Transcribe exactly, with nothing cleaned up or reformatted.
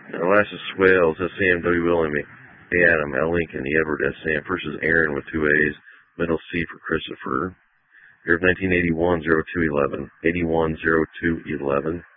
Alaska Swales, S A M W William, A Adam, L Lincoln, E Edward, S Sam. First is Aaron with two A's, middle C for Christopher. Year of nineteen eighty-one, oh two eleven, eighty-one, oh two eleven.